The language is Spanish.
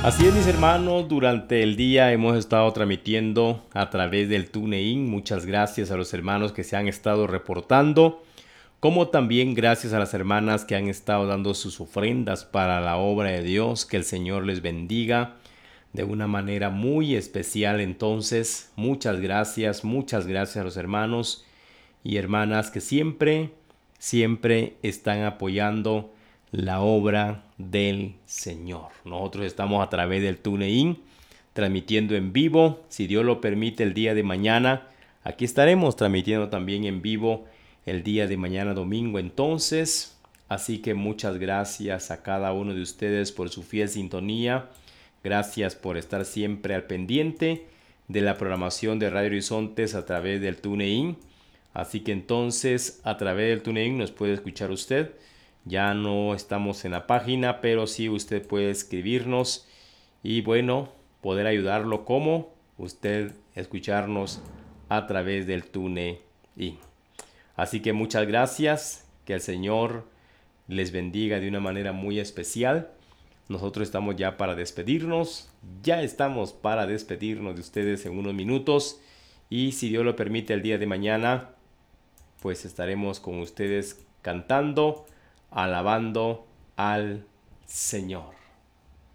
Así es, mis hermanos, durante el día hemos estado transmitiendo a través del TuneIn. Muchas gracias a los hermanos que se han estado reportando, como también gracias a las hermanas que han estado dando sus ofrendas para la obra de Dios. Que el Señor les bendiga de una manera muy especial. Entonces, muchas gracias a los hermanos y hermanas que siempre están apoyando la obra del Señor. Nosotros estamos a través del TuneIn transmitiendo en vivo. Si Dios lo permite, el día de mañana aquí estaremos transmitiendo también en vivo el día de mañana domingo. Entonces, así que muchas gracias a cada uno de ustedes por su fiel sintonía. Gracias por estar siempre al pendiente de la programación de Radio Horizontes a través del TuneIn. Así que entonces a través del TuneIn nos puede escuchar usted. Ya no estamos en la página, pero sí usted puede escribirnos y bueno, poder ayudarlo como usted escucharnos a través del TuneIn. Así que muchas gracias, que el Señor les bendiga de una manera muy especial. Nosotros estamos ya para despedirnos, de ustedes en unos minutos y si Dios lo permite el día de mañana, pues estaremos con ustedes cantando, alabando al Señor.